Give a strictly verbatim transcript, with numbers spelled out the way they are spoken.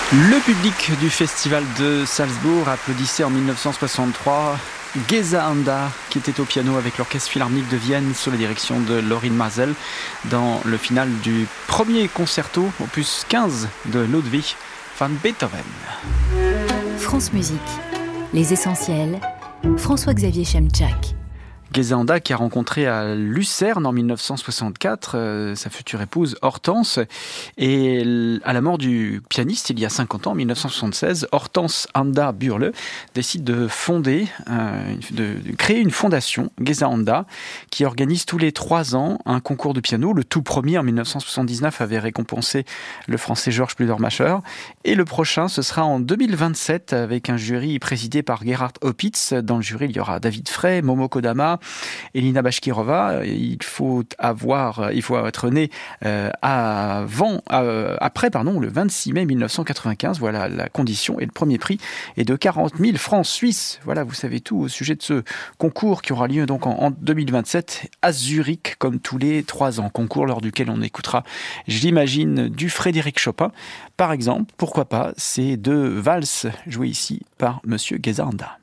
Le public du festival de Salzbourg applaudissait en dix-neuf cent soixante-trois Geza Anda, qui était au piano avec l'Orchestre Philharmonique de Vienne sous la direction de Lorin Maazel dans le final du premier concerto, opus quinze de Ludwig van Beethoven. France Musique, les essentiels, François-Xavier Chemchak. Geza Anda qui a rencontré à Lucerne en dix-neuf cent soixante-quatre euh, sa future épouse Hortense, et à la mort du pianiste il y a cinquante ans, en dix-neuf cent soixante-seize, Hortense Anda Burle décide de fonder, euh, de, de créer une fondation, Geza Anda, qui organise tous les trois ans un concours de piano. Le tout premier en dix-neuf cent soixante-dix-neuf avait récompensé le français Georges Pludermacher, et le prochain ce sera en deux mille vingt-sept avec un jury présidé par Gerhard Opitz. Dans le jury il y aura David Frey, Momo Kodama, Elina Bashkirova. Il faut avoir, il faut être né euh, avant, euh, après, pardon, le vingt-six mai mille neuf cent quatre-vingt-quinze. Voilà la condition. Et le premier prix est de quarante mille francs suisses. Voilà, vous savez tout au sujet de ce concours qui aura lieu donc en, en deux mille vingt-sept à Zurich, comme tous les trois ans. Concours lors duquel on écoutera, je l'imagine, du Frédéric Chopin, par exemple. Pourquoi pas ces deux valses jouées ici par Monsieur Geza Anda.